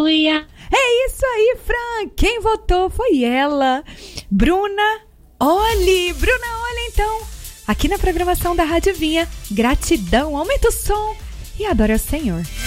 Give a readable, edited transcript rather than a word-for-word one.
É isso aí, Fran. Quem votou foi ela. Bruna Olhe, então. Aqui na programação da Rádio Vinha. Gratidão, aumenta o som e adora o Senhor.